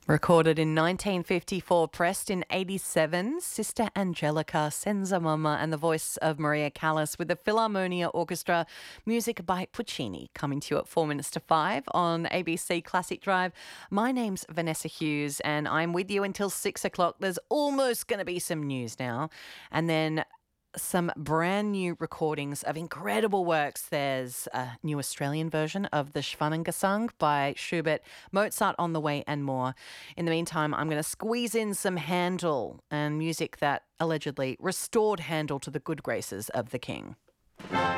Recorded in 1954, pressed in 87, Sister Angelica, Senza Mama, and the voice of Maria Callas with the Philharmonia Orchestra, music by Puccini, coming to you at 4 minutes to 5 on ABC Classic Drive. My name's Vanessa Hughes, and I'm with you until 6 o'clock. There's almost going to be some news now, and then some brand new recordings of incredible works. There's a new Australian version of the Schwanengesang by Schubert, Mozart on the way, and more. In the meantime, I'm going to squeeze in some Handel and music that allegedly restored Handel to the good graces of the king.